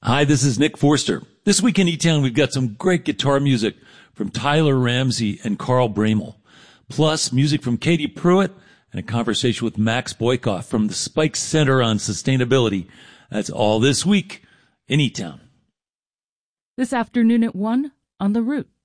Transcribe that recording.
Hi, this is Nick Forster. This week in E-Town, we've got some great guitar music from Tyler Ramsey and Carl Bramel, plus music from Katie Pruitt and a conversation with Max Boykoff from the Spike Center on Sustainability. That's all this week in E-Town. This afternoon at 1 on The Root.